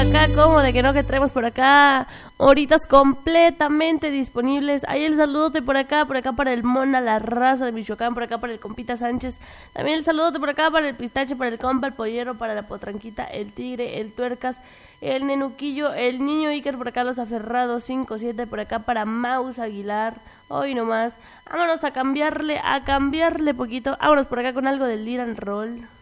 acá, como de que no, que traemos por acá horitas completamente disponibles. Ahí el saludote por acá para el Mona, la raza de Michoacán, por acá para el compita Sánchez. También el saludote por acá para el pistache, para el compa, el pollero, para la potranquita, el tigre, el tuercas, el nenuquillo, el niño Iker, por acá los aferrados 5-7, por acá para Maus Aguilar. Hoy nomás, vámonos a cambiarle poquito. Vámonos por acá con algo del Liran Roll.